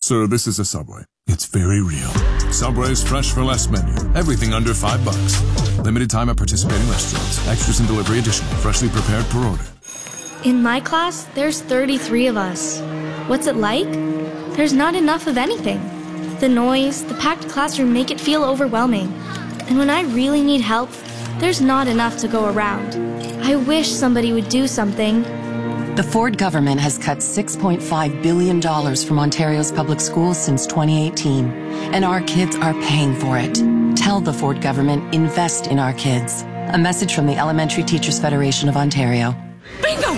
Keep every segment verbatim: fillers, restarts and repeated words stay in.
Sir, this is a Subway. It's very real. Subway's fresh for less menu. Everything under five bucks. Limited time at participating restaurants. Extras and delivery additional. Freshly prepared per order. In my class, there's thirty-three of us. What's it like? There's not enough of anything. The noise, the packed classroom make it feel overwhelming. And when I really need help, there's not enough to go around. I wish somebody would do something. The Ford government has cut six point five billion dollars from Ontario's public schools since twenty eighteen, and our kids are paying for it. Tell the Ford government, invest in our kids. A message from the Elementary Teachers Federation of Ontario. Bingo!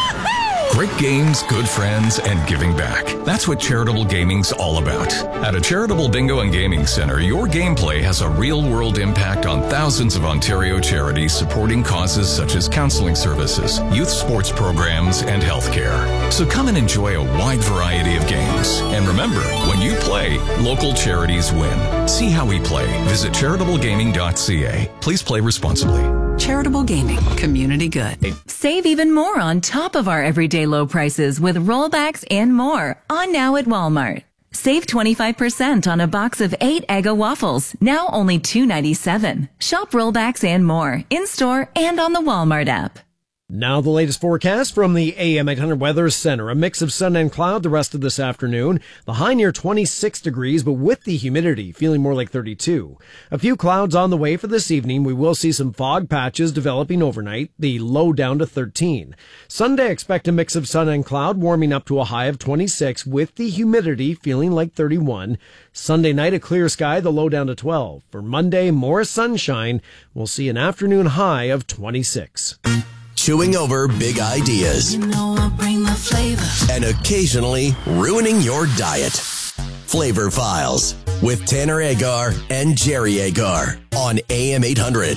Great games, good friends, and giving back. That's what charitable gaming's all about. At a charitable bingo and gaming center, your gameplay has a real-world impact on thousands of Ontario charities supporting causes such as counseling services, youth sports programs, and healthcare. So come and enjoy a wide variety of games. And remember, when you play, local charities win. See how we play. Visit charitable gaming dot c a. Please play responsibly. Charitable gaming, community good. Save even more on top of our everyday low prices with rollbacks and more on now at Walmart. Save twenty-five percent on a box of eight Eggo waffles, now only two ninety-seven. Shop rollbacks and more in store and on the Walmart app. Now the latest forecast from the A M eight hundred Weather Center. A mix of sun and cloud the rest of this afternoon. The high near twenty-six degrees, but with the humidity feeling more like thirty-two. A few clouds on the way for this evening. We will see some fog patches developing overnight. The low down to thirteen. Sunday, expect a mix of sun and cloud, warming up to a high of twenty-six with the humidity feeling like thirty-one. Sunday night, a clear sky, the low down to twelve. For Monday, more sunshine. We'll see an afternoon high of twenty-six. Chewing over big ideas. You know I'll bring the flavor. And occasionally ruining your diet. Flavor Files with Tanner Agar and Jerry Agar on A M eight hundred.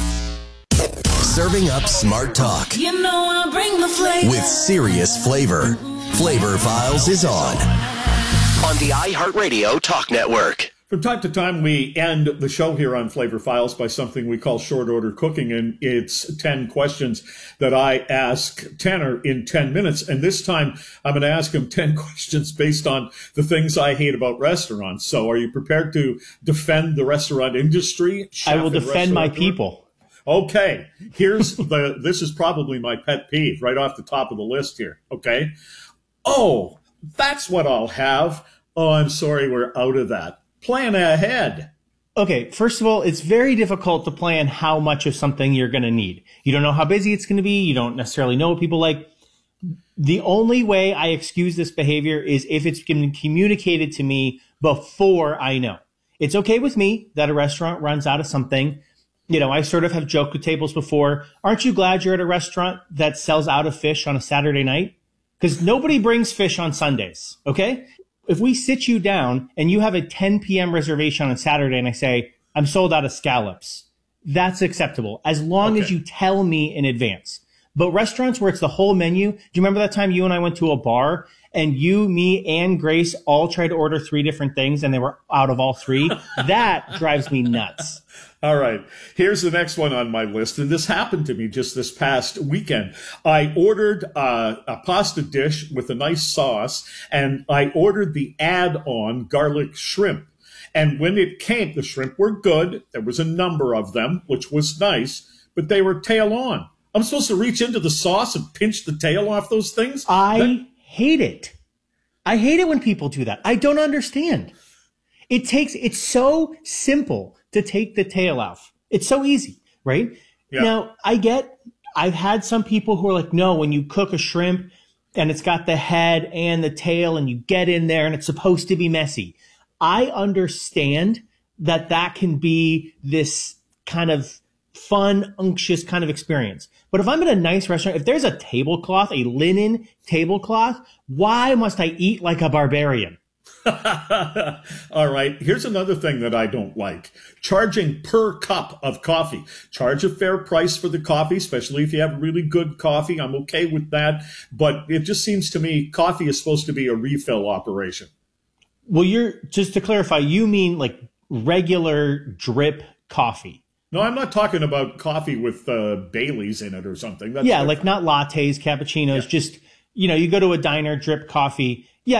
Serving up smart talk. You know I'll bring the flavor. With serious flavor. Flavor Files is on. On the iHeartRadio Talk Network. From time to time, we end the show here on Flavor Files by something we call short order cooking, and it's ten questions that I ask Tanner in ten minutes. And this time, I'm going to ask him ten questions based on the things I hate about restaurants. So are you prepared to defend the restaurant industry? I will defend my people. Okay. Here's the, this is probably my pet peeve right off the top of the list here. Okay. Oh, that's what I'll have. Oh, I'm sorry. We're out of that. Plan ahead. Okay, first of all, it's very difficult to plan how much of something you're going to need. You don't know how busy it's going to be. You don't necessarily know what people like. The only way I excuse this behavior is if it's been communicated to me before I know. It's okay with me that a restaurant runs out of something. You know, I sort of have joked with tables before. Aren't you glad you're at a restaurant that sells out of fish on a Saturday night? Because nobody brings fish on Sundays, okay? If we sit you down and you have a ten p.m. reservation on Saturday and I say, I'm sold out of scallops, that's acceptable as long okay. as you tell me in advance. But restaurants where it's the whole menu, do you remember that time you and I went to a bar and you, me, and Grace all tried to order three different things and they were out of all three? That drives me nuts. All right. Here's the next one on my list. And this happened to me just this past weekend. I ordered uh, a pasta dish with a nice sauce, and I ordered the add-on garlic shrimp. And when it came, the shrimp were good. There was a number of them, which was nice, but they were tail on. I'm supposed to reach into the sauce and pinch the tail off those things? I that- hate it. I hate it when people do that. I don't understand. It takes, it's so simple to take the tail off. It's so easy, right? Yeah. Now, I get, I've had some people who are like, no, when you cook a shrimp and it's got the head and the tail and you get in there and it's supposed to be messy. I understand that that can be this kind of fun, unctuous kind of experience. But if I'm at a nice restaurant, if there's a tablecloth, a linen tablecloth, why must I eat like a barbarian? All right. Here's another thing that I don't like. Charging per cup of coffee. Charge a fair price for the coffee, especially if you have really good coffee. I'm okay with that. But it just seems to me coffee is supposed to be a refill operation. Well, you're, just to clarify, you mean like regular drip coffee? No, I'm not talking about coffee with uh, Baileys in it or something. That's yeah, different. like not lattes, cappuccinos, yeah. Just, you know, you go to a diner, drip coffee. Yeah.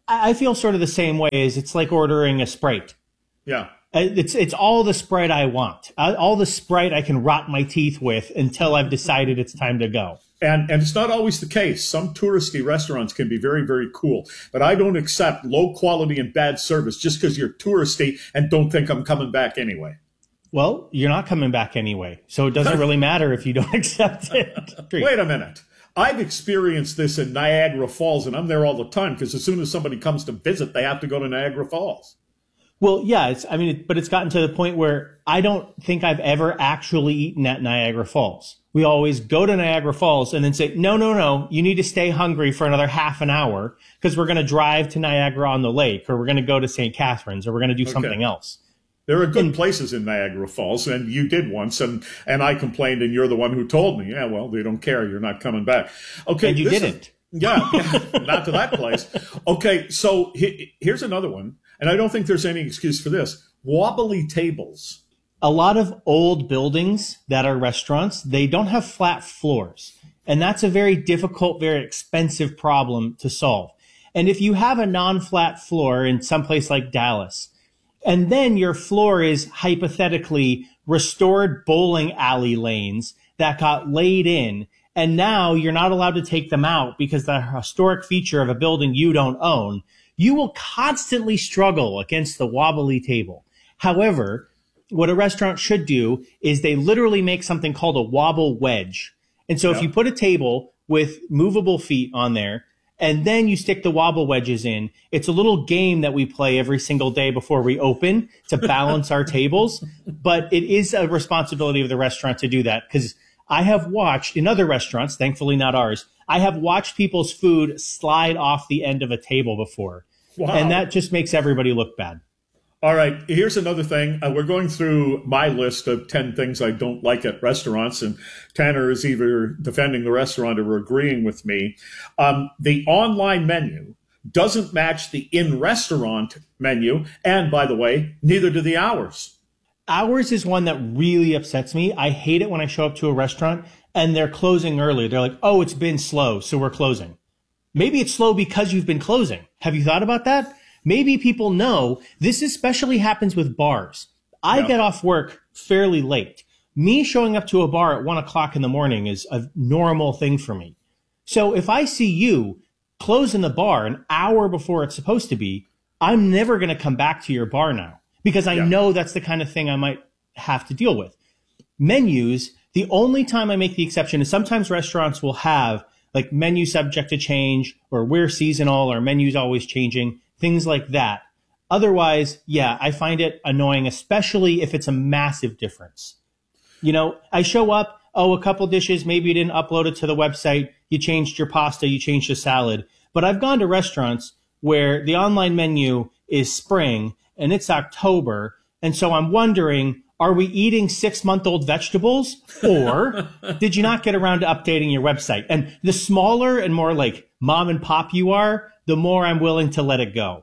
I feel sort of the same way as it's like ordering a Sprite. Yeah. It's it's all the Sprite I want, all the Sprite I can rot my teeth with until I've decided it's time to go. And and it's not always the case. Some touristy restaurants can be very, very cool. But I don't accept low quality and bad service just because you're touristy and don't think I'm coming back anyway. Well, you're not coming back anyway. So it doesn't really matter if you don't accept it. Wait a minute. I've experienced this in Niagara Falls, and I'm there all the time because as soon as somebody comes to visit, they have to go to Niagara Falls. Well, yeah, it's, I mean, but it's gotten to the point where I don't think I've ever actually eaten at Niagara Falls. We always go to Niagara Falls and then say, no, no, no, you need to stay hungry for another half an hour because we're going to drive to Niagara on the Lake, or we're going to go to Saint Catharines, or we're going to do okay. something else. There are good and, places in Niagara Falls, and you did once, and, and I complained, and you're the one who told me, yeah, well, they don't care, you're not coming back. Okay, and you didn't. Is, yeah, yeah, not to that place. Okay, so he, here's another one, and I don't think there's any excuse for this. Wobbly tables. A lot of old buildings that are restaurants, they don't have flat floors. And that's a very difficult, very expensive problem to solve. And if you have a non-flat floor in some place like Dallas, and then your floor is hypothetically restored bowling alley lanes that got laid in, and now you're not allowed to take them out because the historic feature of a building you don't own, you will constantly struggle against the wobbly table. However, what a restaurant should do is they literally make something called a wobble wedge. And so yep. if you put a table with movable feet on there, and then you stick the wobble wedges in, it's a little game that we play every single day before we open to balance our tables. But it is a responsibility of the restaurant to do that, because I have watched in other restaurants, thankfully not ours, I have watched people's food slide off the end of a table before. Wow. And that just makes everybody look bad. All right, here's another thing. Uh, we're going through my list of ten things I don't like at restaurants, and Tanner is either defending the restaurant or agreeing with me. Um, the online menu doesn't match the in-restaurant menu, and by the way, neither do the hours. Hours is one that really upsets me. I hate it when I show up to a restaurant and they're closing early. They're like, oh, it's been slow, so we're closing. Maybe it's slow because you've been closing. Have you thought about that? Maybe people know this especially happens with bars. I yeah. get off work fairly late. Me showing up to a bar at one o'clock in the morning is a normal thing for me. So if I see you closing the bar an hour before it's supposed to be, I'm never going to come back to your bar now because I yeah. know that's the kind of thing I might have to deal with. Menus, the only time I make the exception is sometimes restaurants will have like menu subject to change, or we're seasonal, or menu's always changing. Things like that. Otherwise, yeah, I find it annoying, especially if it's a massive difference. You know, I show up, oh, a couple dishes, maybe you didn't upload it to the website, you changed your pasta, you changed the salad. But I've gone to restaurants where the online menu is spring and it's October, and so I'm wondering, are we eating six-month-old vegetables, or did you not get around to updating your website? And the smaller and more like mom and pop you are, the more I'm willing to let it go.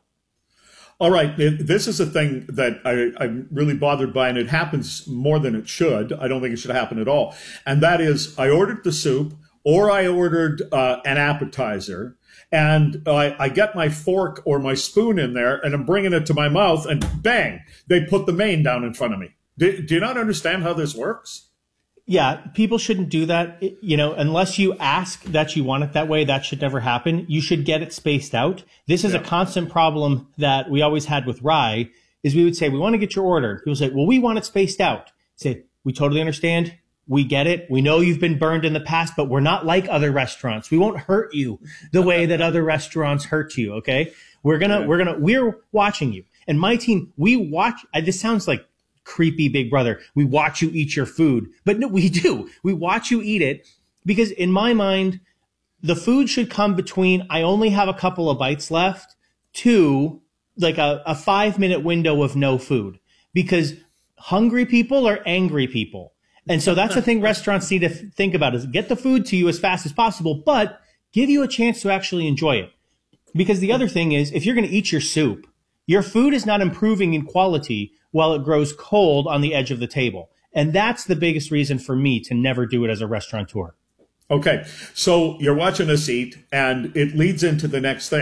All right. This is a thing that I, I'm really bothered by, and it happens more than it should. I don't think it should happen at all. And that is, I ordered the soup, or I ordered uh, an appetizer, and I, I get my fork or my spoon in there, and I'm bringing it to my mouth, and bang, they put the main down in front of me. Do, do you not understand how this works? Yeah, people shouldn't do that. You know, unless you ask that you want it that way, that should never happen. You should get it spaced out. This is yeah. a constant problem that we always had with Rye, is we would say, we want to get your order. People say, well, we want it spaced out. Say, we totally understand. We get it. We know you've been burned in the past, but we're not like other restaurants. We won't hurt you the way that other restaurants hurt you. Okay. We're going to, yeah. we're going to, we're watching you. And my team, we watch, this sounds like creepy big brother. We watch you eat your food, but no, we do. We watch you eat it because in my mind, the food should come between, I only have a couple of bites left, to like a, a five minute window of no food, because hungry people are angry people. And so that's the thing restaurants need to think about, is get the food to you as fast as possible, but give you a chance to actually enjoy it. Because the other thing is, if you're going to eat your soup, your food is not improving in quality while it grows cold on the edge of the table. And that's the biggest reason for me to never do it as a restaurateur. Okay, so you're watching us eat, and it leads into the next thing.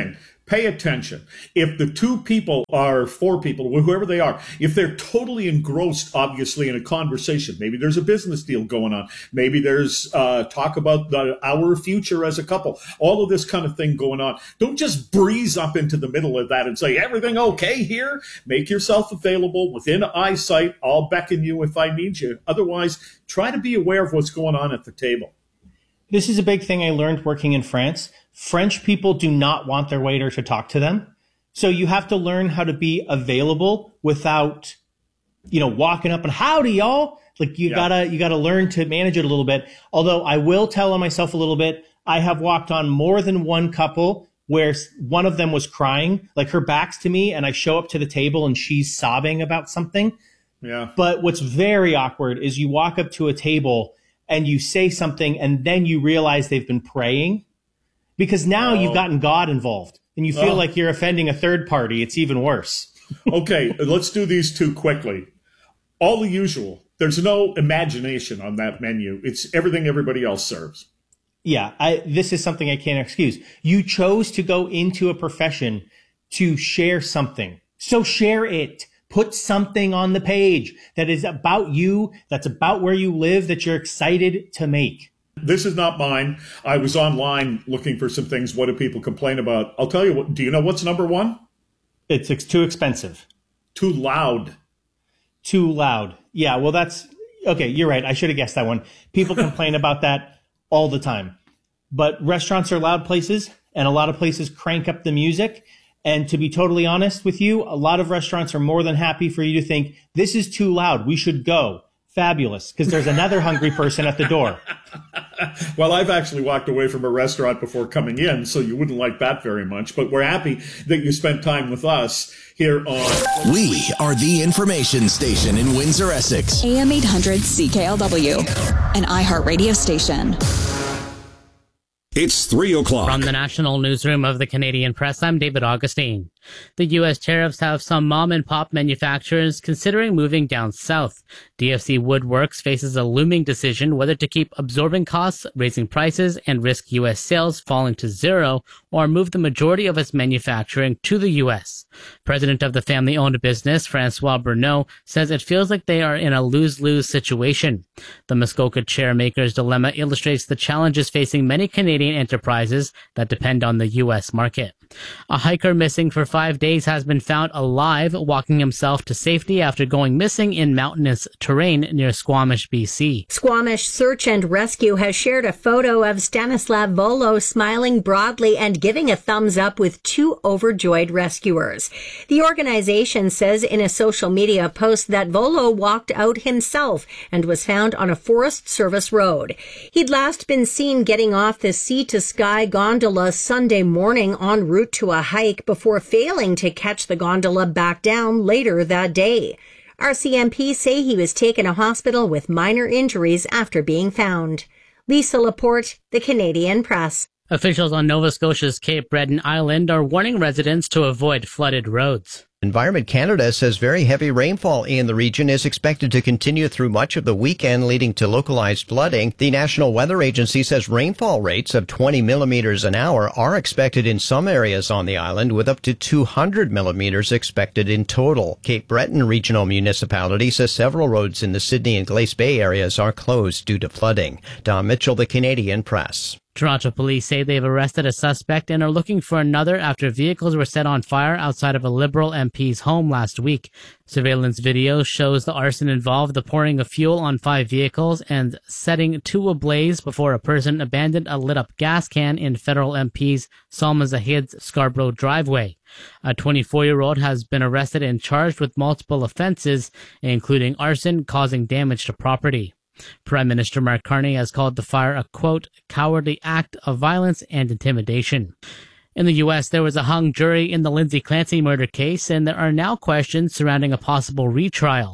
pay attention. If the two people are four people, whoever they are, if they're totally engrossed, obviously, in a conversation, maybe there's a business deal going on, maybe there's uh, talk about the, our future as a couple, all of this kind of thing going on. Don't just breeze up into the middle of that and say, everything okay here? Make yourself available within eyesight. I'll beckon you if I need you. Otherwise, try to be aware of what's going on at the table. This is a big thing I learned working in France. French people do not want their waiter to talk to them. So you have to learn how to be available without, you know, walking up and howdy, y'all. Like you yeah. gotta, you gotta learn to manage it a little bit. Although I will tell on myself a little bit. I have walked on more than one couple where one of them was crying, like her back's to me, and I show up to the table and she's sobbing about something. Yeah. But what's very awkward is you walk up to a table and you say something and then you realize they've been praying. Because now oh. you've gotten God involved and you feel oh. like you're offending a third party. It's even worse. Okay, let's do these two quickly. All the usual. There's no imagination on that menu. It's everything everybody else serves. Yeah, I, this is something I can't excuse. You chose to go into a profession to share something. So share it. Put something on the page that is about you, that's about where you live, that you're excited to make. This is not mine. I was online looking for some things. What do people complain about? I'll tell you what. Do you know what's number one? It's, it's too expensive. Too loud. Too loud. Yeah, well, that's okay. You're right. I should have guessed that one. People complain about that all the time. But restaurants are loud places, and a lot of places crank up the music. And to be totally honest with you, a lot of restaurants are more than happy for you to think, this is too loud. We should go. Fabulous, because there's another hungry person at the door. Well, I've actually walked away from a restaurant before coming in, so you wouldn't like that very much. But we're happy that you spent time with us here on... We are the information station in Windsor, Essex. A M eight hundred C K L W, an iHeartRadio station. It's three o'clock. From the National Newsroom of the Canadian Press, I'm David Augustine. The U S tariffs have some mom-and-pop manufacturers considering moving down south. D F C Woodworks faces a looming decision whether to keep absorbing costs, raising prices, and risk U S sales falling to zero, or move the majority of its manufacturing to the U S. President of the family-owned business, Francois Bruneau, says it feels like they are in a lose-lose situation. The Muskoka chairmaker's dilemma illustrates the challenges facing many Canadian enterprises that depend on the U S market. A hiker missing for five days has been found alive, walking himself to safety after going missing in mountainous terrain near Squamish, B C. Squamish Search and Rescue has shared a photo of Stanislav Volo smiling broadly and giving a thumbs up with two overjoyed rescuers. The organization says in a social media post that Volo walked out himself and was found on a Forest Service road. He'd last been seen getting off the Sea to Sky gondola Sunday morning en route to a hike before failing to catch the gondola back down later that day. R C M P say he was taken to hospital with minor injuries after being found. Lisa Laporte, The Canadian Press. Officials on Nova Scotia's Cape Breton Island are warning residents to avoid flooded roads. Environment Canada says very heavy rainfall in the region is expected to continue through much of the weekend, leading to localized flooding. The National Weather Agency says rainfall rates of twenty millimeters an hour are expected in some areas on the island, with up to two hundred millimeters expected in total. Cape Breton Regional Municipality says several roads in the Sydney and Glace Bay areas are closed due to flooding. Don Mitchell, The Canadian Press. Toronto police say they've arrested a suspect and are looking for another after vehicles were set on fire outside of a Liberal M P's home last week. Surveillance video shows the arson involved the pouring of fuel on five vehicles and setting two ablaze before a person abandoned a lit-up gas can in Federal M P's Salma Zahid's Scarborough driveway. A twenty-four-year-old has been arrested and charged with multiple offenses, including arson causing damage to property. Prime Minister Mark Carney has called the fire a, quote, cowardly act of violence and intimidation. In the U S, there was a hung jury in the Lindsay Clancy murder case, and there are now questions surrounding a possible retrial.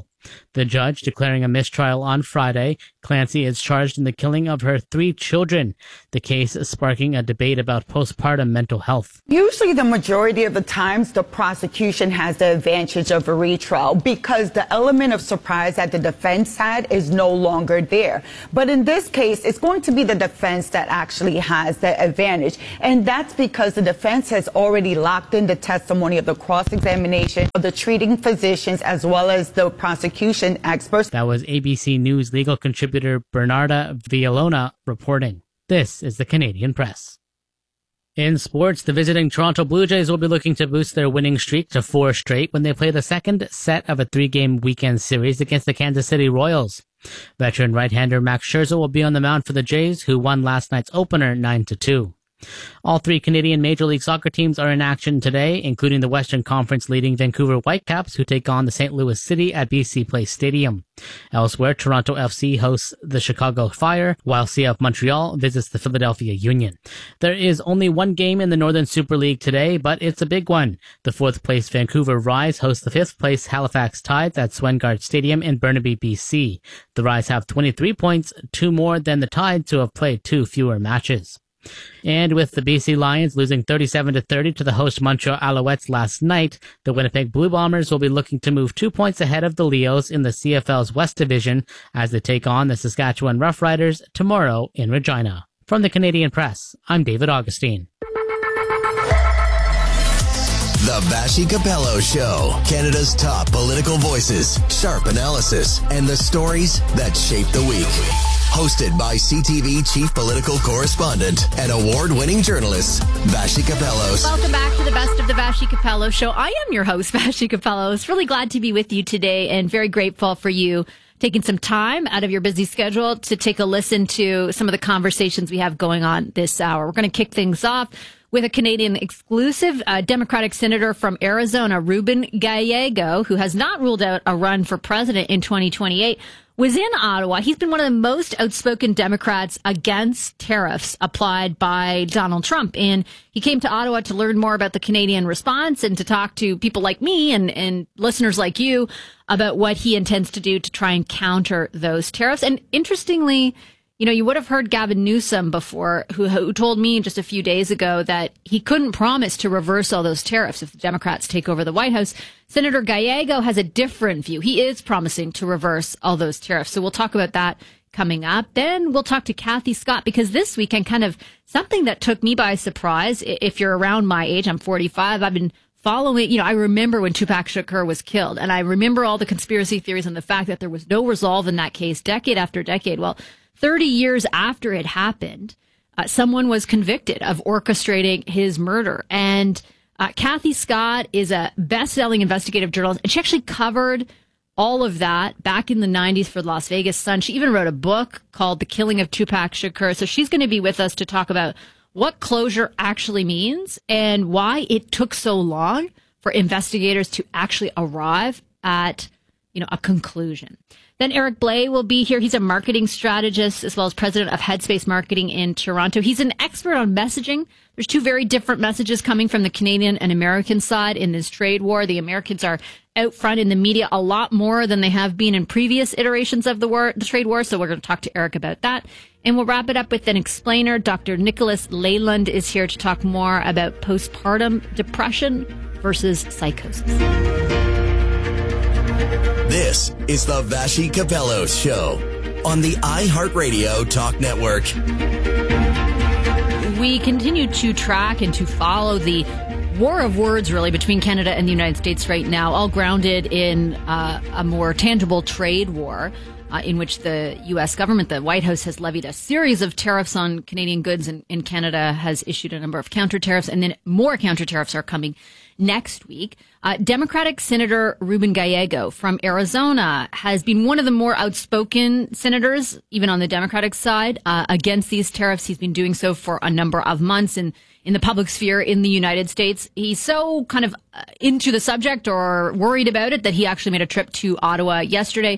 The judge declaring a mistrial on Friday. Clancy is charged in the killing of her three children. The case is sparking a debate about postpartum mental health. Usually the majority of the times the prosecution has the advantage of a retrial because the element of surprise that the defense had is no longer there. But in this case, it's going to be the defense that actually has the advantage. And that's because the defense has already locked in the testimony of the cross-examination of the treating physicians as well as the prosecution experts. That was A B C News legal contributor Bernarda Villalona reporting. This is the Canadian Press. In sports, the visiting Toronto Blue Jays will be looking to boost their winning streak to four straight when they play the second set of a three-game weekend series against the Kansas City Royals. Veteran right-hander Max Scherzer will be on the mound for the Jays, who won last night's opener nine to two. All three Canadian Major League Soccer teams are in action today, including the Western Conference leading Vancouver Whitecaps, who take on the Saint Louis City at B C Place Stadium. Elsewhere, Toronto F C hosts the Chicago Fire, while C F Montreal visits the Philadelphia Union. There is only one game in the Northern Super League today, but it's a big one. The fourth-place Vancouver Rise hosts the fifth-place Halifax Tides at Swengard Stadium in Burnaby, B C. The Rise have twenty-three points, two more than the Tides, who have played two fewer matches. And with the B C Lions losing thirty-seven to thirty to the host Montreal Alouettes last night, the Winnipeg Blue Bombers will be looking to move two points ahead of the Leos in the C F L's West Division as they take on the Saskatchewan Roughriders tomorrow in Regina. From the Canadian Press, I'm David Augustine. The Vassy Capello Show. Canada's top political voices, sharp analysis, and the stories that shape the week. Hosted by C T V chief political correspondent and award-winning journalist, Vassy Capello. Welcome back to the Best of the Vassy Capello Show. I am your host, Vassy Capello. It's really glad to be with you today and very grateful for you taking some time out of your busy schedule to take a listen to some of the conversations we have going on this hour. We're going to kick things off with a Canadian exclusive. uh, Democratic Senator from Arizona, Ruben Gallego, who has not ruled out a run for president in twenty twenty-eight, was in Ottawa. He's been one of the most outspoken Democrats against tariffs applied by Donald Trump. And he came to Ottawa to learn more about the Canadian response and to talk to people like me and, and listeners like you about what he intends to do to try and counter those tariffs. And interestingly, you know, you would have heard Gavin Newsom before, who, who told me just a few days ago that he couldn't promise to reverse all those tariffs if the Democrats take over the White House. Senator Gallego has a different view. He is promising to reverse all those tariffs. So we'll talk about that coming up. Then we'll talk to Kathy Scott, because this weekend, kind of something that took me by surprise. If you're around my age, I'm forty-five. I've been following, you know, I remember when Tupac Shakur was killed, and I remember all the conspiracy theories and the fact that there was no resolve in that case decade after decade. Well, thirty years after it happened, uh, someone was convicted of orchestrating his murder. And uh, Kathy Scott is a best-selling investigative journalist, and she actually covered all of that back in the nineties for the Las Vegas Sun. She even wrote a book called The Killing of Tupac Shakur. So she's going to be with us to talk about what closure actually means and why it took so long for investigators to actually arrive at, you know, a conclusion. Then Eric Blay will be here. He's a marketing strategist as well as president of Headspace Marketing in Toronto. He's an expert on messaging. There's two very different messages coming from the Canadian and American side in this trade war. The Americans are out front in the media a lot more than they have been in previous iterations of the war, the trade war. So we're going to talk to Eric about that. And we'll wrap it up with an explainer. Doctor Nicholas Leyland is here to talk more about postpartum depression versus psychosis. This is the Vassy Capello Show on the iHeartRadio Talk Network. We continue to track and to follow the war of words, really, between Canada and the United States right now, all grounded in uh, a more tangible trade war uh, in which the U S government, the White House, has levied a series of tariffs on Canadian goods, and, and Canada has issued a number of counter tariffs, and then more counter tariffs are coming next week. Uh, Democratic Senator Ruben Gallego from Arizona has been one of the more outspoken senators, even on the Democratic side, uh, against these tariffs. He's been doing so for a number of months in, in the public sphere in the United States. He's so kind of uh, into the subject or worried about it that he actually made a trip to Ottawa yesterday.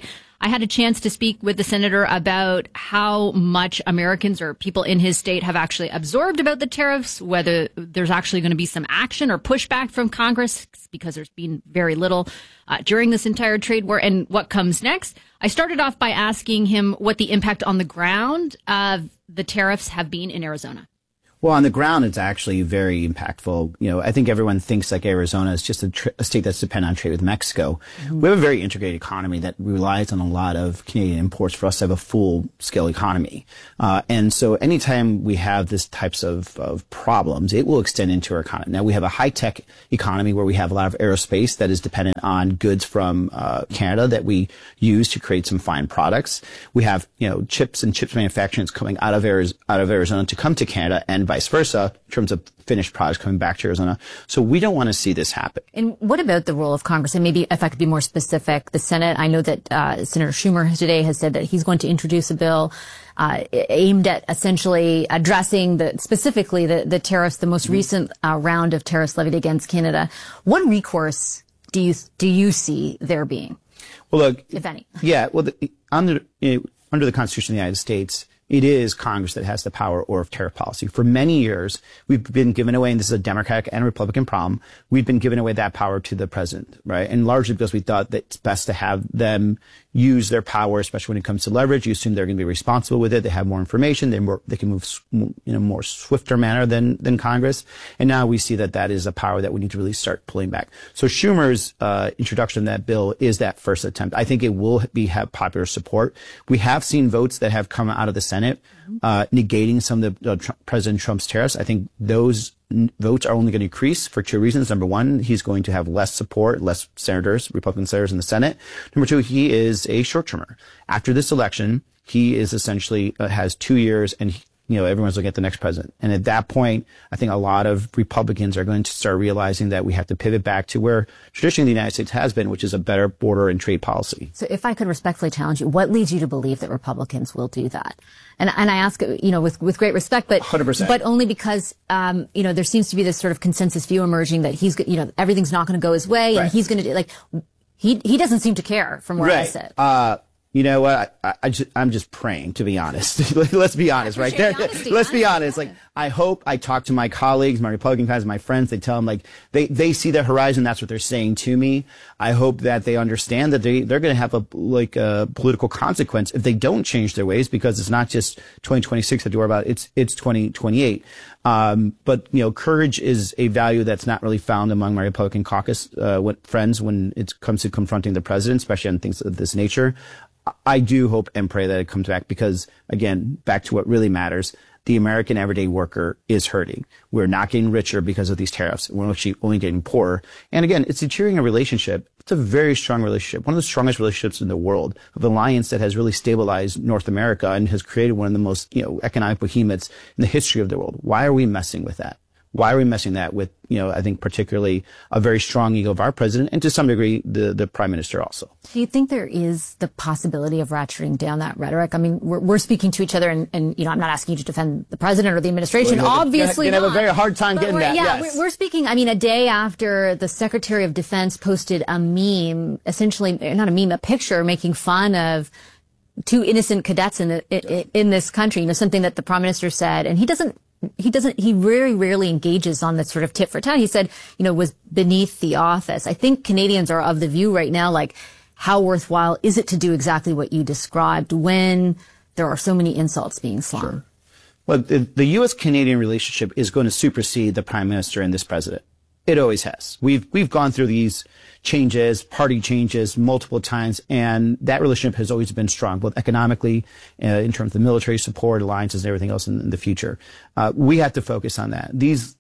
I had a chance to speak with the senator about how much Americans or people in his state have actually absorbed about the tariffs, whether there's actually going to be some action or pushback from Congress, because there's been very little uh, during this entire trade war, and what comes next. I started off by asking him what the impact on the ground of the tariffs have been in Arizona. Well, on the ground, it's actually very impactful. You know, I think everyone thinks like Arizona is just a, tr- a state that's dependent on trade with Mexico. Mm-hmm. We have a very integrated economy that relies on a lot of Canadian imports for us to have a full-scale economy. Uh, and so anytime we have this types of, of problems, it will extend into our economy. Now, we have a high-tech economy where we have a lot of aerospace that is dependent on goods from uh, Canada that we use to create some fine products. We have, you know, chips and chips manufacturing coming out of, Ariz- out of Arizona to come to Canada, and vice versa in terms of finished products coming back to Arizona. So we don't want to see this happen. And what about the role of Congress? And maybe if I could be more specific, the Senate, I know that uh, Senator Schumer today has said that he's going to introduce a bill uh, aimed at essentially addressing the specifically the, the tariffs, the most mm-hmm. recent uh, round of tariffs levied against Canada. What recourse do you do you see there being? Well, look, if any. Yeah, well, the, under you know, under the Constitution of the United States, it is Congress that has the power or of tariff policy. For many years, we've been given away, and this is a Democratic and Republican problem, we've been giving away that power to the president, right? And largely because we thought that it's best to have them use their power, especially when it comes to leverage. You assume they're going to be responsible with it. They have more information. They're more, they can move in a more swifter manner than, than Congress. And now we see that that is a power that we need to really start pulling back. So Schumer's uh, introduction of that bill is that first attempt. I think it will be have popular support. We have seen votes that have come out of the Senate uh, negating some of the uh, Trump, President Trump's tariffs. I think those votes are only going to increase for two reasons. Number one, he's going to have less support, less senators, Republican senators in the Senate. Number two, he is a short-termer. After this election, he is essentially uh, has two years and, he, you know, everyone's looking at the next president. And at that point, I think a lot of Republicans are going to start realizing that we have to pivot back to where traditionally the United States has been, which is a better border and trade policy. So if I could respectfully challenge you, what leads you to believe that Republicans will do that? And, and I ask, you know, with, with great respect, but, one hundred percent. But only because, um, you know, there seems to be this sort of consensus view emerging that he's, you know, everything's not going to go his way, right. And he's going to do, like, he, he doesn't seem to care from where right. I sit. Uh, You know what? I, I just, I'm just praying, to be honest. Let's be honest, right there. Let's be honest. Like, I hope I talk to my colleagues, my Republican guys, my friends. They tell them, like, they, they see the horizon. That's what they're saying to me. I hope that they understand that they, they're going to have a, like, a political consequence if they don't change their ways, because it's not just twenty twenty-six that to worry about. It's, it's twenty twenty-eight. Um, but, you know, courage is a value that's not really found among my Republican caucus, uh, what, friends when it comes to confronting the president, especially on things of this nature. I do hope and pray that it comes back because, again, back to what really matters, the American everyday worker is hurting. We're not getting richer because of these tariffs. We're actually only getting poorer. And again, it's deteriorating a relationship. It's a very strong relationship, one of the strongest relationships in the world, of alliance that has really stabilized North America and has created one of the most, you know, economic behemoths in the history of the world. Why are we messing with that? Why are we messing that with, you know, I think particularly a very strong ego of our president and to some degree the, the prime minister also. Do you think there is the possibility of ratcheting down that rhetoric? I mean, we're, we're speaking to each other and, and, you know, I'm not asking you to defend the president or the administration. Well, Obviously not. You're going to have a very hard time getting that. Yeah, yes. we're, we're speaking, I mean, a day after the Secretary of Defense posted a meme, essentially, not a meme, a picture making fun of two innocent cadets in the, in, in this country, you know, something that the prime minister said, and he doesn't, He doesn't, he very rarely engages on this sort of tit for tat. He said, you know, was beneath the office. I think Canadians are of the view right now, like, how worthwhile is it to do exactly what you described when there are so many insults being slung? Sure. Well, the, the U S-Canadian relationship is going to supersede the prime minister and this president. It always has. We've, we've gone through these changes, party changes multiple times, and that relationship has always been strong, both economically, uh, in terms of military support, alliances, and everything else in, in the future. Uh, we have to focus on that. These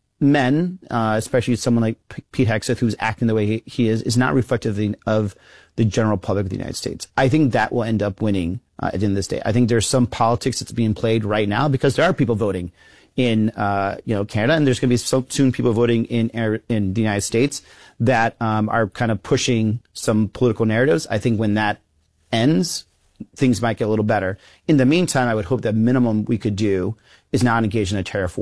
men, uh, especially someone like P- Pete Hegseth, who's acting the way he, he is, is not reflective of the, of the general public of the United States. I think that will end up winning uh, at the end of this day. I think there's some politics that's being played right now because there are people voting in, uh, you know, Canada, and there's going to be so soon people voting in, in the United States that, um, are kind of pushing some political narratives. I think when that ends, things might get a little better. In the meantime, I would hope that minimum we could do is not engage in a tariff war.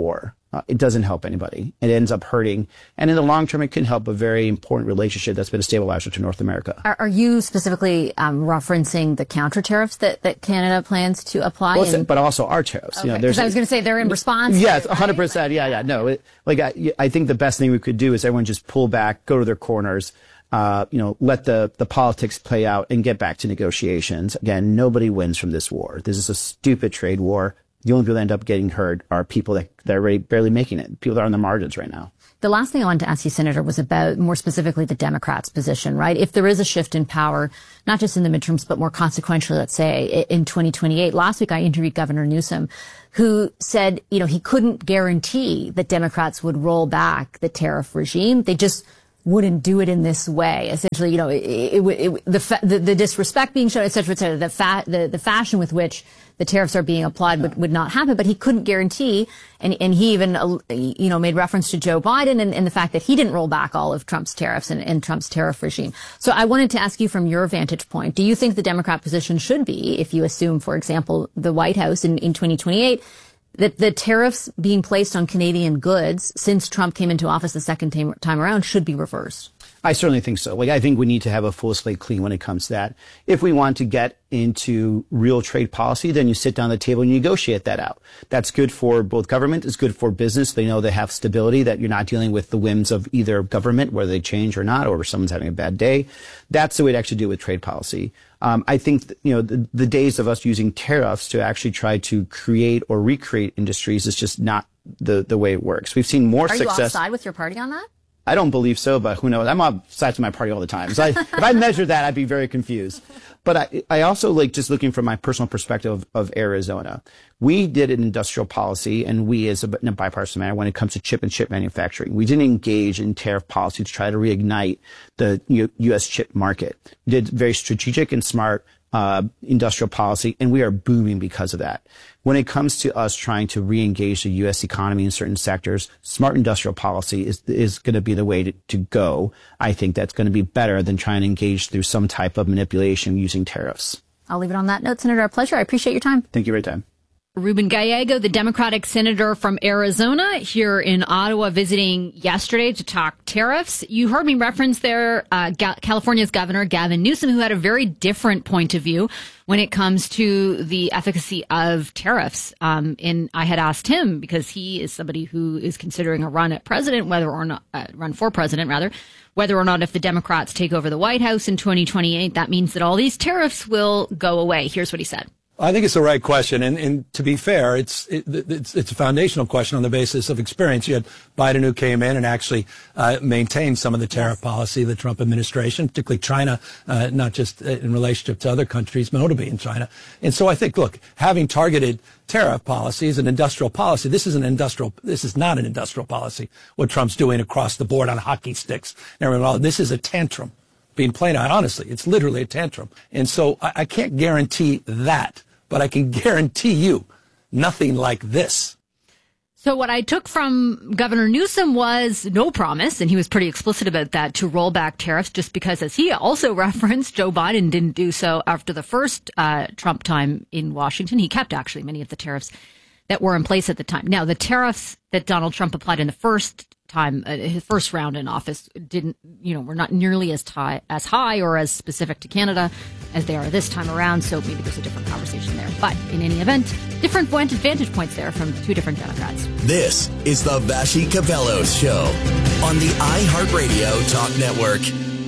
Uh, it doesn't help anybody. It ends up hurting. And in the long term, it can help a very important relationship that's been a stabilizer to North America. Are, are you specifically um, referencing the counter tariffs that, that Canada plans to apply? Well, in- but also our tariffs. Okay. You know, Because I was going to say they're in response. Yes, to, one hundred percent. Right? Yeah, yeah. No, it, like I, I think the best thing we could do is everyone just pull back, go to their corners, uh, you know, let the, the politics play out and get back to negotiations. Again, nobody wins from this war. This is a stupid trade war. The only people that end up getting hurt are people that, that are already barely making it, people that are on the margins right now. The last thing I wanted to ask you, Senator, was about more specifically the Democrats' position, right? If there is a shift in power, not just in the midterms, but more consequentially, let's say, in twenty twenty-eight. Last week, I interviewed Governor Newsom, who said, you know, he couldn't guarantee that Democrats would roll back the tariff regime. They just wouldn't do it in this way. Essentially, you know, it, it, it, the, fa- the the disrespect being shown, et cetera, et cetera, the, fa- the, the fashion with which the tariffs are being applied would, would not happen. But he couldn't guarantee, and, and he even, uh, you know, made reference to Joe Biden and, and the fact that he didn't roll back all of Trump's tariffs and, and Trump's tariff regime. So I wanted to ask you from your vantage point, do you think the Democrat position should be, if you assume, for example, the White House in, in twenty twenty-eight, that the tariffs being placed on Canadian goods since Trump came into office the second time, time around should be reversed? I certainly think so. Like, I think we need to have a full slate clean when it comes to that. If we want to get into real trade policy, then you sit down at the table and you negotiate that out. That's good for both government. It's good for business. They know they have stability, that you're not dealing with the whims of either government, whether they change or not, or someone's having a bad day. That's the way to actually do it with trade policy. Um, I think, that, you know, the, the days of us using tariffs to actually try to create or recreate industries is just not the, the way it works. We've seen more Are success. Are you offside with your party on that? I don't believe so, but who knows? I'm on sides of my party all the time. So I, if I measured that, I'd be very confused. But I, I also like just looking from my personal perspective of, of Arizona. We did an industrial policy, and we as a, in a bipartisan manner, when it comes to chip and chip manufacturing, we didn't engage in tariff policy to try to reignite the U, U.S. chip market. We did very strategic and smart uh, industrial policy, and we are booming because of that. When it comes to us trying to re-engage the U S economy in certain sectors, smart industrial policy is is going to be the way to, to go. I think that's going to be better than trying to engage through some type of manipulation using tariffs. I'll leave it on that note, Senator. A pleasure. I appreciate your time. Thank you for your time. Ruben Gallego, the Democratic senator from Arizona, here in Ottawa, visiting yesterday to talk tariffs. You heard me reference there uh, Ga- California's Governor Gavin Newsom, who had a very different point of view when it comes to the efficacy of tariffs. Um, and I had asked him, because he is somebody who is considering a run at president, whether or not uh, run for president, rather, whether or not if the Democrats take over the White House in twenty twenty-eight, that means that all these tariffs will go away. Here's what he said. I think it's the right question, and, and to be fair, it's it, it's it's a foundational question on the basis of experience. You had Biden, who came in and actually uh, maintained some of the tariff yes. policy of the Trump administration, particularly China, uh, not just in relationship to other countries, but notably in China. And so I think, look, having targeted tariff policies and industrial policy, this is an industrial, this is not an industrial policy. What Trump's doing across the board on hockey sticks and everything else, this is a tantrum. Being plain out, honestly, it's literally a tantrum. And so I, I can't guarantee that. But I can guarantee you nothing like this. So what I took from Governor Newsom was no promise, and he was pretty explicit about that, to roll back tariffs, just because, as he also referenced, Joe Biden didn't do so after the first uh, Trump time in Washington. He kept, actually, many of the tariffs that were in place at the time. Now, the tariffs that Donald Trump applied in the first time, uh, his first round in office, didn't, you know, were not nearly as high, as high or as specific to Canada as they are this time around. So maybe there's a different conversation there. But in any event, different vantage points there from two different Democrats. This is the Vassy Kapelos Show on the iHeartRadio Talk Network.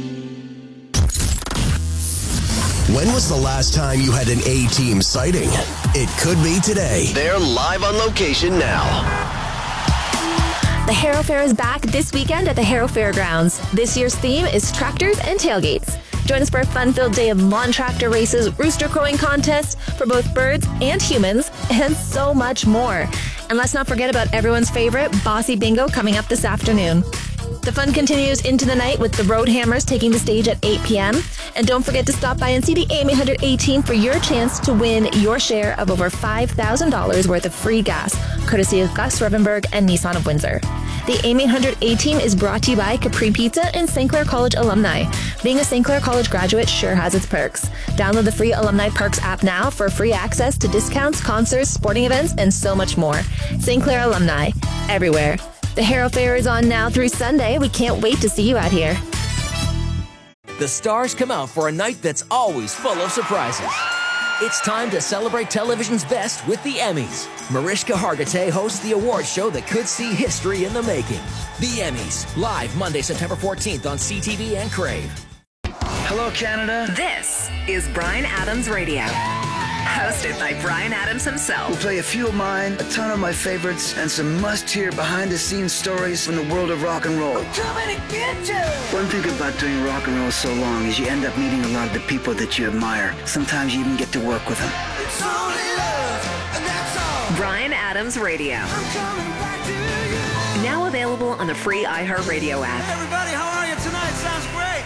When was the last time you had an A-Team sighting? It could be today. They're live on location now. The Harrow Fair is back this weekend at the Harrow Fairgrounds. This year's theme is tractors and tailgates. Join us for a fun-filled day of lawn tractor races, rooster crowing contests for both birds and humans, and so much more. And let's not forget about everyone's favorite Bossy Bingo coming up this afternoon. The fun continues into the night with the Road Hammers taking the stage at eight p.m. And don't forget to stop by and see the A M eight hundred A team for your chance to win your share of over five thousand dollars worth of free gas, courtesy of Gus Revenberg and Nissan of Windsor. The A M eight hundred A team is brought to you by Capri Pizza and Saint Clair College alumni. Being a Saint Clair College graduate sure has its perks. Download the free Alumni Perks app now for free access to discounts, concerts, sporting events, and so much more. Saint Clair alumni, everywhere. The Harrow Fair is on now through Sunday. We can't wait to see you out here. The stars come out for a night that's always full of surprises. It's time to celebrate television's best with the Emmys. Mariska Hargitay hosts the award show that could see history in the making. The Emmys, live Monday, September fourteenth on C T V and Crave. Hello, Canada. This is Bryan Adams Radio. Hosted by Bryan Adams himself. We'll play a few of mine, a ton of my favorites, and some must-hear behind-the-scenes stories from the world of rock and roll. I'm coming to get you! One thing about doing rock and roll so long is you end up meeting a lot of the people that you admire. Sometimes you even get to work with them. It's only love, and that's all. Bryan Adams Radio. I'm coming back to you. Now available on the free iHeartRadio app. Hey everybody, how are you tonight? Sounds great.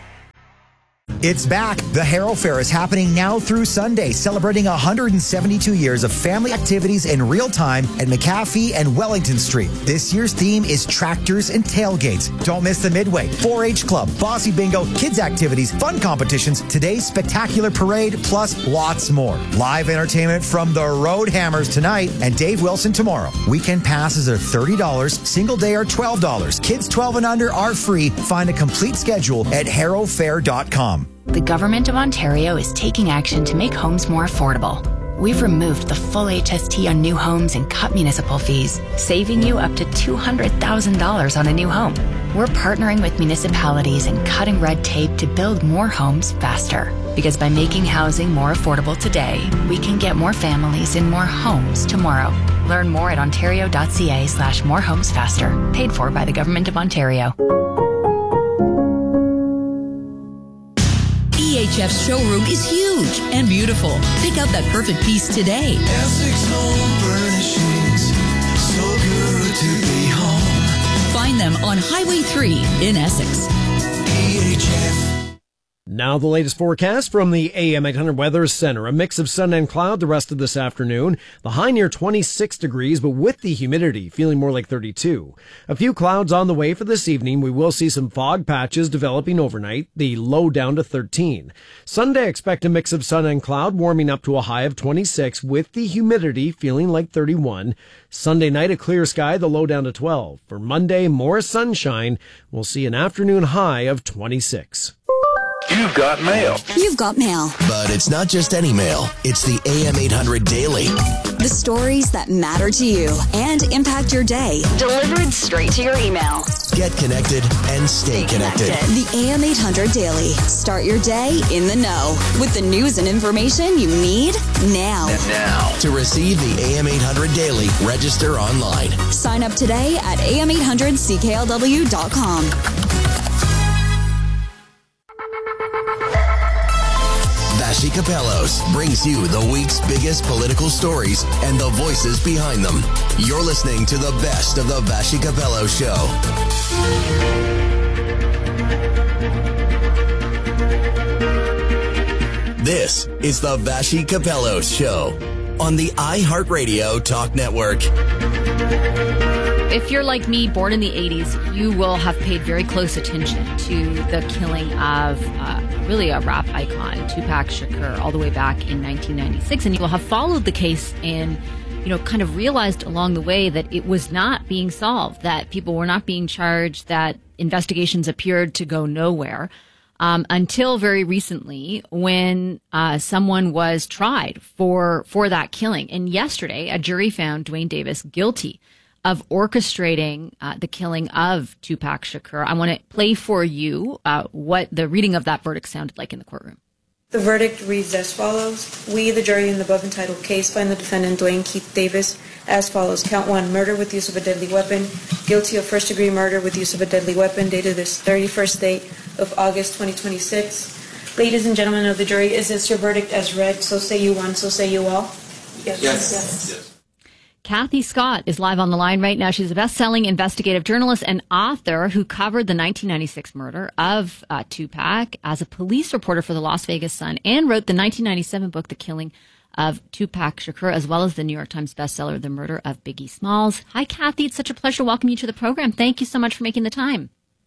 It's back. The Harrow Fair is happening now through Sunday, celebrating one hundred seventy-two years of family activities in real time at McAfee and Wellington Street. This year's theme is tractors and tailgates. Don't miss the Midway, four H Club, Bossy Bingo, kids activities, fun competitions, today's spectacular parade, plus lots more. Live entertainment from the Road Hammers tonight and Dave Wilson tomorrow. Weekend passes are thirty dollars, single day are twelve dollars. Kids twelve and under are free. Find a complete schedule at harrow fair dot com. The Government of Ontario is taking action to make homes more affordable. We've removed the full H S T on new homes and cut municipal fees, saving you up to two hundred thousand dollars on a new home. We're partnering with municipalities and cutting red tape to build more homes faster. Because by making housing more affordable today, we can get more families in more homes tomorrow. Learn more at ontario.ca slash more homes faster. Paid for by the Government of Ontario. E H F's showroom is huge and beautiful. Pick out that perfect piece today. Essex Home Furnishings, so good to be home. Find them on Highway three in Essex. E H F. Now the latest forecast from the A M eight hundred Weather Center. A mix of sun and cloud the rest of this afternoon. The high near twenty-six degrees, but with the humidity feeling more like thirty-two. A few clouds on the way for this evening. We will see some fog patches developing overnight. The low down to thirteen. Sunday, expect a mix of sun and cloud, warming up to a high of twenty-six with the humidity feeling like thirty-one. Sunday night, a clear sky, the low down to twelve. For Monday, more sunshine. We'll see an afternoon high of twenty-six. You've got mail. You've got mail. But it's not just any mail. It's the A M eight hundred Daily. The stories that matter to you and impact your day. Delivered straight to your email. Get connected and stay, stay connected. connected. The A M eight hundred Daily. Start your day in the know with the news and information you need now. Now. To receive the A M eight hundred Daily, register online. Sign up today at A M eight hundred C K L W dot com. Vassy Kapelos brings you the week's biggest political stories and the voices behind them. You're listening to the best of the Vassy Kapelos Show. This is the Vassy Kapelos Show on the iHeartRadio Talk Network. If you're like me, born in the eighties, you will have paid very close attention to the killing of uh, really a rap icon, Tupac Shakur, all the way back in nineteen ninety-six. And you will have followed the case and, you know, kind of realized along the way that it was not being solved, that people were not being charged, that investigations appeared to go nowhere. Um, until very recently, when uh, someone was tried for for that killing. And yesterday, a jury found Duane Davis guilty of orchestrating uh, the killing of Tupac Shakur. I want to play for you uh, what the reading of that verdict sounded like in the courtroom. The verdict reads as follows. We, the jury in the above entitled case, find the defendant Duane Keith Davis as follows. Count one, murder with use of a deadly weapon. Guilty of first-degree murder with use of a deadly weapon, dated this thirty-first day of August twenty twenty-six. Ladies and gentlemen of the jury, is this your verdict as read? So say you one, so say you all? Yes. Yes. yes. yes. Kathy Scott is live on the line right now. She's a best-selling investigative journalist and author who covered the nineteen ninety-six murder of uh, Tupac as a police reporter for the Las Vegas Sun and wrote the nineteen ninety-seven book, The Killing of Tupac Shakur, as well as the New York Times bestseller, The Murder of Biggie Smalls. Hi, Kathy. It's such a pleasure to welcome you to the program. Thank you so much for making the time.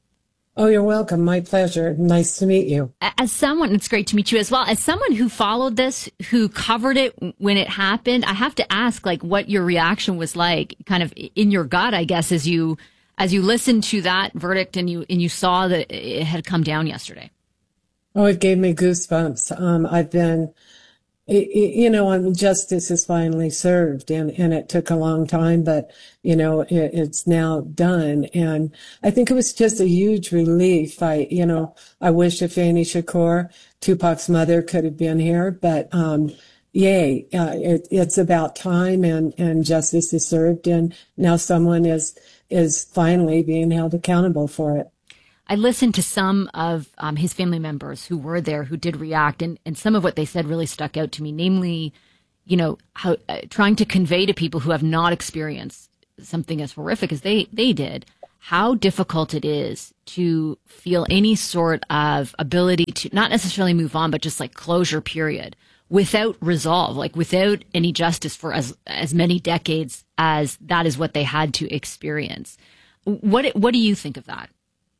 Oh, you're welcome. My pleasure. Nice to meet you. As someone, it's great to meet you as well. As someone who followed this, who covered it when it happened, I have to ask, like, what your reaction was like, kind of in your gut, I guess, as you as you listened to that verdict and you and you saw that it had come down yesterday. Oh, it gave me goosebumps. Um, I've been, it, it, you know, justice is finally served, and, and it took a long time, but, you know, it, it's now done. And I think it was just a huge relief. I, you know, I wish Afeni Shakur, Tupac's mother, could have been here, but, um, yay, uh, it, it's about time, and, and justice is served, and now someone is, is finally being held accountable for it. I listened to some of um, his family members who were there, who did react, and, and some of what they said really stuck out to me, namely, you know, how uh, trying to convey to people who have not experienced something as horrific as they, they did, how difficult it is to feel any sort of ability to not necessarily move on, but just like closure period without resolve, like without any justice for as, as many decades as that is what they had to experience. What, what do you think of that?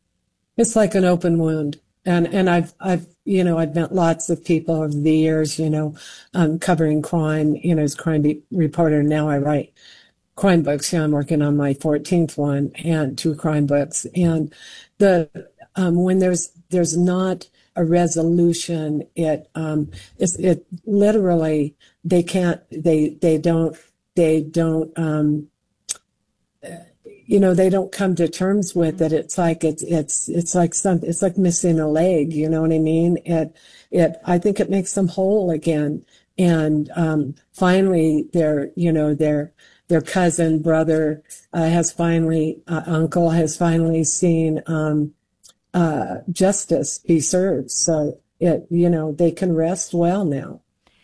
It's like an open wound. And, and I've, I've, you know, I've met lots of people over the years, you know, um, covering crime, you know, as crime be- reporter. Now I write crime books. Yeah, I'm working on my fourteenth one, and two crime books. And the, um, when there's, there's not a resolution, it, um, it's, it literally, they can't, they, they don't, they don't, um, you know, they don't come to terms with it. It's like, it's, it's, it's like something, it's like missing a leg. You know what I mean? It, it, I think it makes them whole again. And, um, finally their, you know, their, their cousin, brother, uh, has finally, uh, uncle has finally seen, um, uh, justice be served. So it, you know, they can rest well now.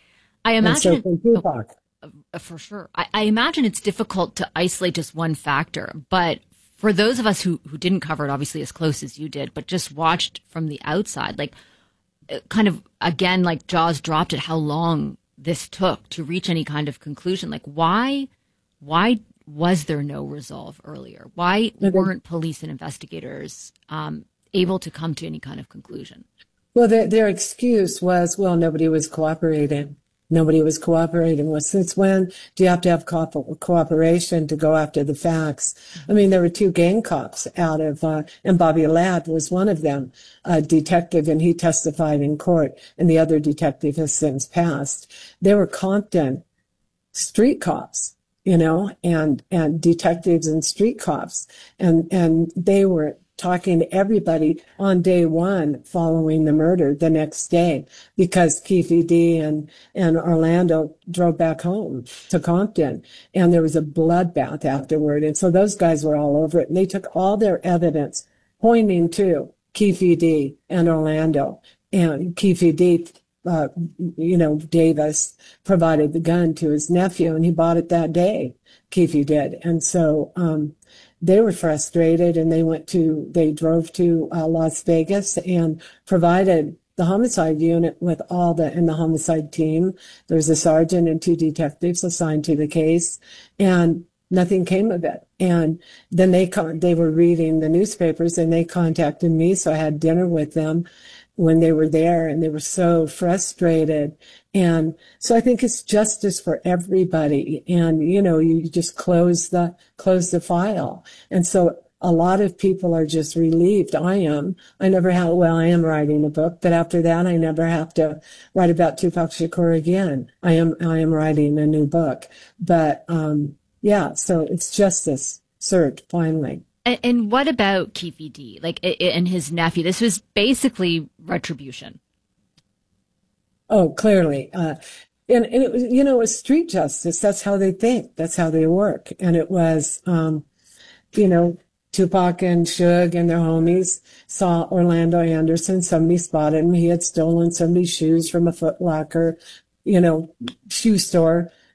I imagine. And so can For sure. I, I imagine it's difficult to isolate just one factor, but for those of us who, who didn't cover it obviously as close as you did, but just watched from the outside, like kind of, again, like jaws dropped at how long this took to reach any kind of conclusion. Like why, why was there no resolve earlier? Why weren't police and investigators um, able to come to any kind of conclusion? Well, their, their excuse was, well, nobody was cooperating. Nobody was cooperating. Well, since when do you have to have co- cooperation to go after the facts? I mean, there were two gang cops out of, uh, and Bobby Ladd was one of them, a detective, and he testified in court, and the other detective has since passed. They were Compton street cops, you know, and, and detectives and street cops. And, and they were talking to everybody on day one following the murder the next day, because Keefe D and, and Orlando drove back home to Compton, and there was a bloodbath afterward. And so those guys were all over it, and they took all their evidence pointing to Keefe D and Orlando. And Keefe D, uh, you know, Davis provided the gun to his nephew, and he bought it that day. Keefe did. And so, um, they were frustrated, and they went to, they drove to uh, Las Vegas and provided the homicide unit with all the, and the homicide team. There's a sergeant and two detectives assigned to the case, and nothing came of it. And then they, con- they were reading the newspapers, and they contacted me. So I had dinner with them when they were there, and they were so frustrated. And so I think it's justice for everybody. And, you know, you just close the, close the file. And so a lot of people are just relieved. I am. I never have, well, I am writing a book, but after that, I never have to write about Tupac Shakur again. I am, I am writing a new book. But, um, yeah, so it's justice served finally. And, and what about Keefe D, like, and his nephew? This was basically retribution. Oh, clearly. Uh, and, and it was, you know, it was street justice. That's how they think. That's how they work. And it was, um, you know, Tupac and Suge and their homies saw Orlando Anderson. Somebody spotted him. He had stolen somebody's shoes from a Foot Locker, you know, shoe store.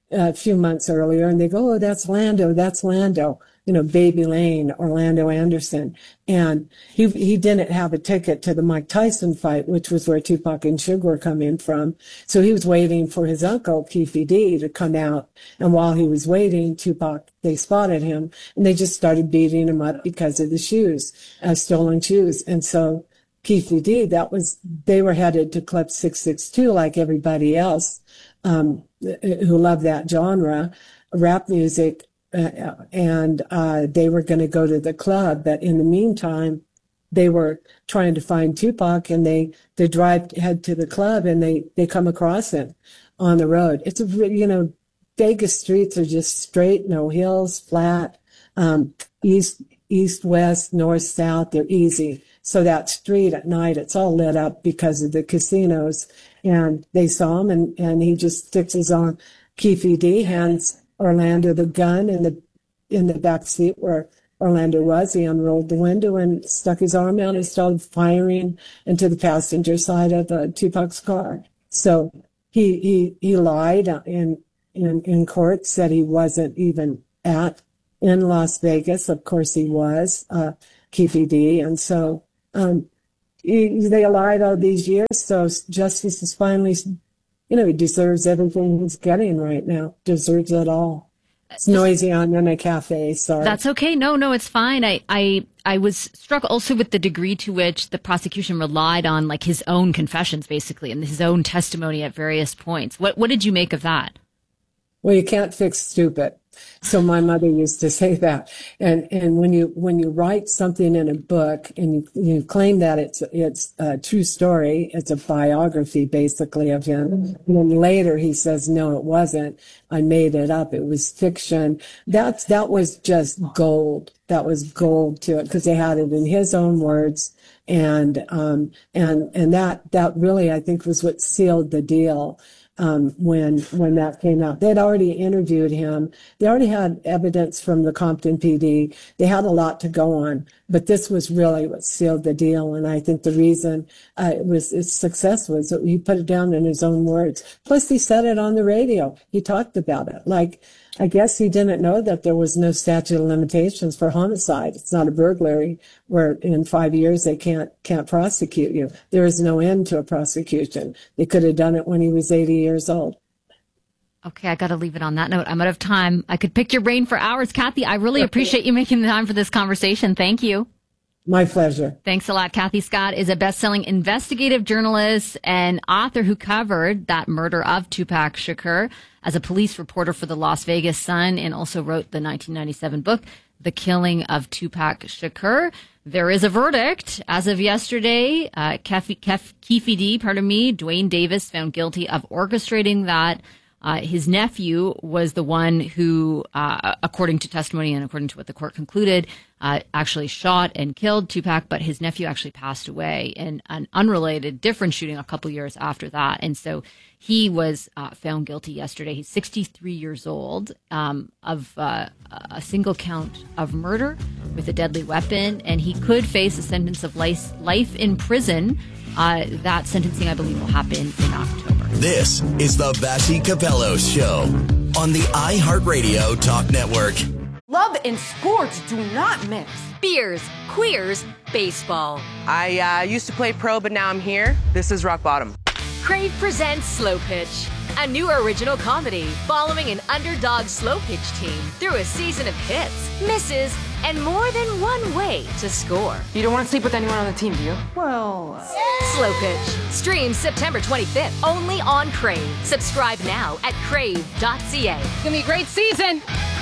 a few months earlier, and they go, oh, that's Lando, that's Lando, you know, Baby Lane, Orlando Anderson. And he he didn't have a ticket to the Mike Tyson fight, which was where Tupac and Suge were coming from. So he was waiting for his uncle, Keefe D, to come out. And while he was waiting, Tupac, they spotted him, and they just started beating him up because of the shoes, uh, stolen shoes. And so Keefe D, that was, they were headed to Club six six two like everybody else. Um, who love that genre, rap music, uh, and uh, they were going to go to the club. But in the meantime, they were trying to find Tupac, and they they drive head to the club, and they they come across him on the road. It's a you know, Vegas streets are just straight, no hills, flat, um, east east west, north south. They're easy. So that street at night, it's all lit up because of the casinos. And they saw him, and, and he just sticks his arm. Keefe D hands Orlando the gun in the in the back seat where Orlando was. He unrolled the window and stuck his arm out and started firing into the passenger side of uh, Tupac's car. So he he he lied in in in court, said he wasn't even at in Las Vegas. Of course he was, uh, Keefe D, and so. Um, he, they lied all these years, so justice is finally, you know, he deserves everything he's getting right now. Deserves it all. It's noisy on in a cafe, sorry. That's okay. No, no, it's fine. I, I, I was struck also with the degree to which the prosecution relied on, like, his own confessions, basically, and his own testimony at various points. What, what did you make of that? Well, you can't fix stupid. So my mother used to say that. And, and when you, when you write something in a book and you, you claim that it's, it's a true story, it's a biography basically of him. And then later he says, no, it wasn't. I made it up. It was fiction. That's, that was just gold. That was gold to it because they had it in his own words. And, um, and, and that, that really, I think, was what sealed the deal. Um, when, when that came out, they'd already interviewed him. They already had evidence from the Compton P D. They had a lot to go on, but this was really what sealed the deal. And I think the reason uh, it was its success was that he put it down in his own words. Plus, he said it on the radio. He talked about it. Like, I guess he didn't know that there was no statute of limitations for homicide. It's not a burglary where in five years they can't can't prosecute you. There is no end to a prosecution. They could have done it when he was eighty years old. Okay, I got to leave it on that note. I'm out of time. I could pick your brain for hours. Kathy, I really appreciate you making the time for this conversation. Thank you. My pleasure. Thanks a lot. Kathy Scott is a best-selling investigative journalist and author who covered that murder of Tupac Shakur as a police reporter for the Las Vegas Sun and also wrote the nineteen ninety-seven book, The Killing of Tupac Shakur. There is a verdict. As of yesterday, uh, Keefe, Keefe D, pardon me, Dwayne Davis found guilty of orchestrating that. Uh, his nephew was the one who, uh, according to testimony and according to what the court concluded, uh, actually shot and killed Tupac, but his nephew actually passed away in an unrelated, different shooting a couple years after that. And so he was uh, found guilty yesterday. He's sixty-three years old um, of uh, a single count of murder with a deadly weapon, and he could face a sentence of life, life in prison. Uh, that sentencing, I believe, will happen in October. This is the Vassy Capello Show on the iHeartRadio Talk Network. Love and sports do not mix. Beers, queers, baseball. I uh, used to play pro, but now I'm here. This is rock bottom. Crave presents Slow Pitch, a new original comedy following an underdog slow pitch team through a season of hits, misses, and more than one way to score. You don't want to sleep with anyone on the team, do you? Well... Uh... Slow Pitch. Streams September twenty-fifth, only on Crave. Subscribe now at crave dot c a. It's going to be a great season.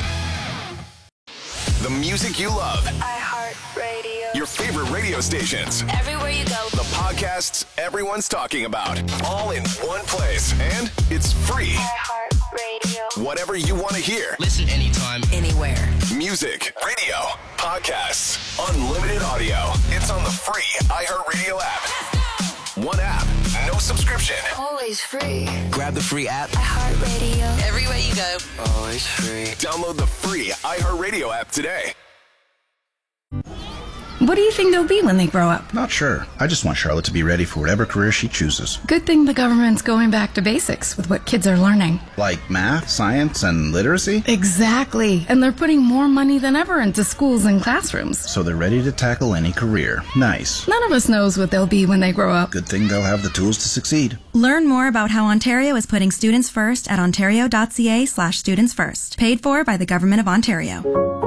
The music you love. iHeartRadio. Your favorite radio stations. Everywhere you go. The podcasts everyone's talking about. All in one place. And it's free. iHeartRadio. Whatever you want to hear. Listen anytime. Anywhere. Music, radio, podcasts, unlimited audio. It's on the free iHeartRadio app. One app, no subscription. Always free. Grab the free app. iHeartRadio. Everywhere you go. Always free. Download the free iHeartRadio app today. What do you think they'll be when they grow up? Not sure. I just want Charlotte to be ready for whatever career she chooses. Good thing the government's going back to basics with what kids are learning. Like math, science, and literacy? Exactly. And they're putting more money than ever into schools and classrooms. So they're ready to tackle any career. Nice. None of us knows what they'll be when they grow up. Good thing they'll have the tools to succeed. Learn more about how Ontario is putting students first at ontario.ca slash students first. Paid for by the Government of Ontario.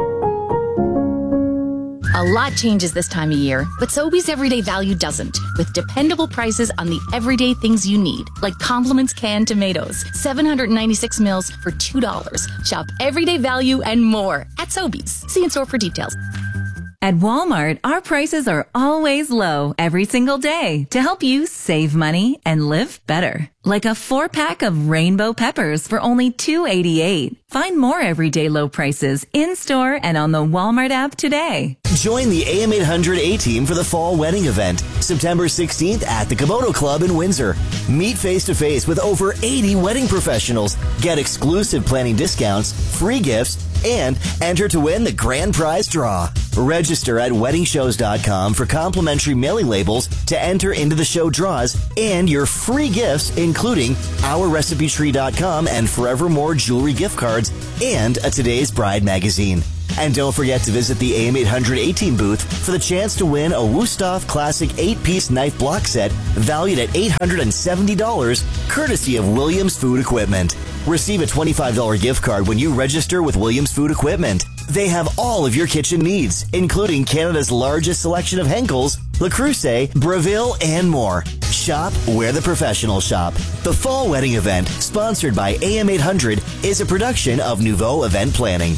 A lot changes this time of year, but Sobeys Everyday Value doesn't, with dependable prices on the everyday things you need, like Compliments canned tomatoes, seven hundred ninety-six mils for two dollars. Shop Everyday Value and more at Sobeys. See in store for details. At Walmart, our prices are always low every single day to help you save money and live better. Like a four pack of rainbow peppers for only two dollars and eighty-eight cents. Find more everyday low prices in store and on the Walmart app today. Join the A M eight hundred A-Team for the Fall Wedding Event, September sixteenth at the Komodo Club in Windsor. Meet face-to-face with over eighty wedding professionals, get exclusive planning discounts, free gifts, and enter to win the grand prize draw. Register at wedding shows dot com for complimentary mailing labels to enter into the show draws and your free gifts, including our recipe tree dot com and Forevermore jewelry gift cards and a Today's Bride magazine. And don't forget to visit the A M eight hundred A-Team booth for the chance to win a Wusthof Classic eight-piece knife block set valued at eight hundred seventy dollars, courtesy of Williams Food Equipment. Receive a twenty-five dollars gift card when you register with Williams Food Equipment. They have all of your kitchen needs, including Canada's largest selection of Henkels, Le Creuset, Breville, and more. Shop where the professionals shop. The Fall Wedding Event, sponsored by A M eight hundred, is a production of Nouveau Event Planning.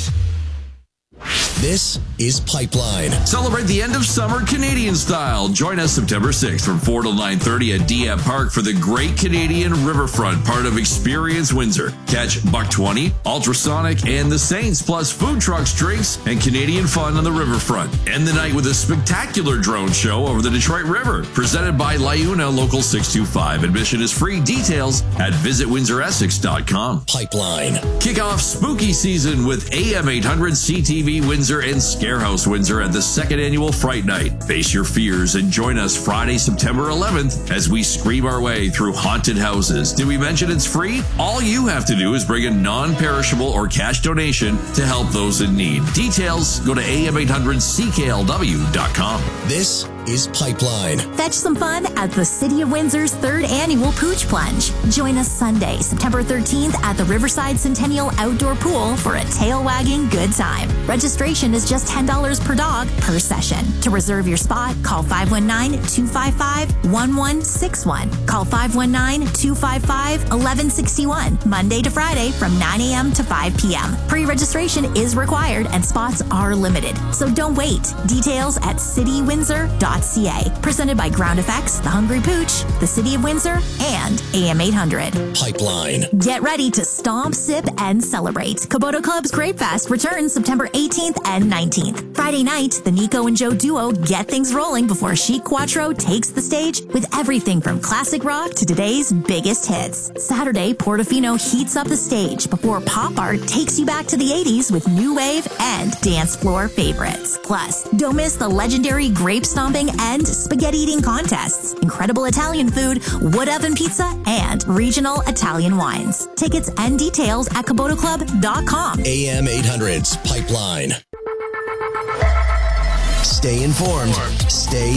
This is Pipeline. Celebrate the end of summer Canadian style. Join us September sixth from four till nine thirty at D M Park for the Great Canadian Riverfront, part of Experience Windsor. Catch Buck twenty, Ultrasonic, and the Saints, plus food trucks, drinks, and Canadian fun on the riverfront. End the night with a spectacular drone show over the Detroit River, presented by Liuna Local six two five. Admission is free. Details at visit windsor essex dot com. Pipeline. Kick off spooky season with A M eight hundred C T V Windsor and Scarehouse Windsor at the second annual Fright Night. Face your fears and join us Friday, September eleventh as we scream our way through haunted houses. Did we mention it's free? All you have to do is bring a non-perishable or cash donation to help those in need. Details, go to A M eight hundred C K L W dot com. This is Pipeline. Fetch some fun at the City of Windsor's third annual Pooch Plunge. Join us Sunday, September thirteenth at the Riverside Centennial Outdoor Pool for a tail-wagging good time. Registration is just ten dollars per dog per session. To reserve your spot, call five one nine, two five five, one one six one. Call five one nine, two five five, one one six one. Monday to Friday from nine a.m. to five p.m. Pre-registration is required and spots are limited. So don't wait. Details at city windsor dot c a. Presented by Ground Effects, The Hungry Pooch, the City of Windsor, and A M eight hundred. Pipeline. Get ready to stomp, sip, and celebrate. Komodo Club's Grape Fest returns September eighteenth and nineteenth. Friday night, the Nico and Joe duo get things rolling before Chic Quattro takes the stage with everything from classic rock to today's biggest hits. Saturday, Portofino heats up the stage before Pop Art takes you back to the eighties with new wave and dance floor favorites. Plus, don't miss the legendary grape stomping and spaghetti eating contests, incredible Italian food, wood oven pizza, and regional Italian wines. Tickets and details at komodo club dot com. A M eight hundred's Pipeline. Stay informed. Stay